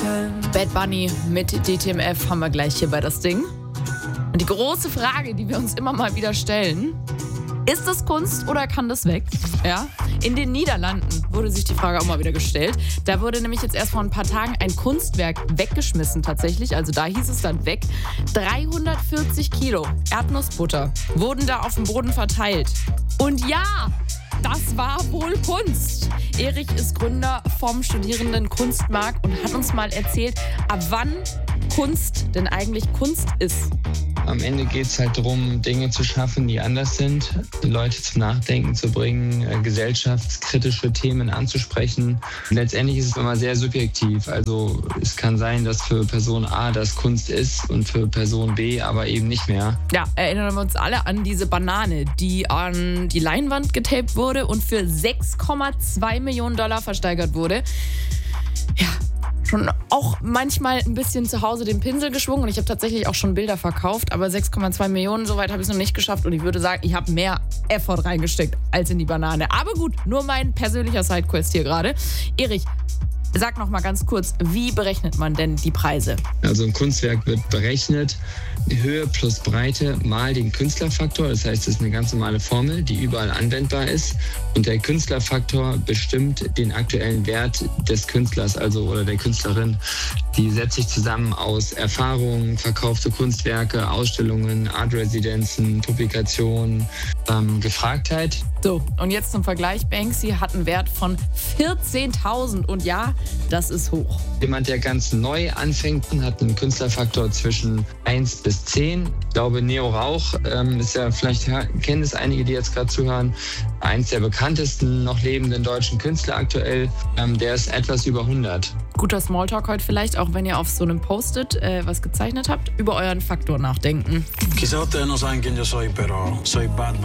Bad Bunny mit DTMF haben wir gleich hier bei das Ding. Und die große Frage, die wir uns immer mal wieder stellen: Ist das Kunst oder kann das weg? Ja. In den Niederlanden wurde sich die Frage auch mal wieder gestellt. Da wurde nämlich jetzt erst vor ein paar Tagen ein Kunstwerk weggeschmissen tatsächlich. Also da hieß es dann weg. 340 Kilo Erdnussbutter wurden da auf dem Boden verteilt. Und ja, das war wohl Kunst. Erich ist Gründer vom Studierenden Kunstmarkt und hat uns mal erzählt, ab wann Kunst denn eigentlich Kunst ist. Am Ende geht es halt darum, Dinge zu schaffen, die anders sind, die Leute zum Nachdenken zu bringen, gesellschaftskritische Themen anzusprechen. Letztendlich ist es immer sehr subjektiv. Also es kann sein, dass für Person A das Kunst ist und für Person B aber eben nicht mehr. Ja, erinnern wir uns alle an diese Banane, die an die Leinwand getaped wurde und für 6,2 Millionen Dollar versteigert wurde. Ja. Schon auch manchmal ein bisschen zu Hause den Pinsel geschwungen und ich habe tatsächlich auch schon Bilder verkauft, aber 6,2 Millionen, soweit habe ich es noch nicht geschafft und ich würde sagen, ich habe mehr Effort reingesteckt als in die Banane. Aber gut, nur mein persönlicher Sidequest hier gerade. Erich, sag noch mal ganz kurz, wie berechnet man denn die Preise? Also ein Kunstwerk wird berechnet, Höhe plus Breite mal den Künstlerfaktor. Das heißt, es ist eine ganz normale Formel, die überall anwendbar ist. Und der Künstlerfaktor bestimmt den aktuellen Wert des Künstlers, also oder der Künstlerin. Die setzt sich zusammen aus Erfahrungen, verkaufte Kunstwerke, Ausstellungen, Artresidenzen, Publikationen, Gefragtheit. So, und jetzt zum Vergleich. Banksy hat einen Wert von 14.000 und ja, das ist hoch. Jemand, der ganz neu anfängt, hat einen Künstlerfaktor zwischen 1 bis 10. Ich glaube, Neo Rauch ist ja, vielleicht kennen es einige, die jetzt gerade zuhören, eins der bekanntesten noch lebenden deutschen Künstler aktuell. Der ist etwas über 100. Guter Smalltalk heute vielleicht, auch wenn ihr auf so einem Post-it was gezeichnet habt, über euren Faktor nachdenken. Chissà te non sai che io soy però, soy bad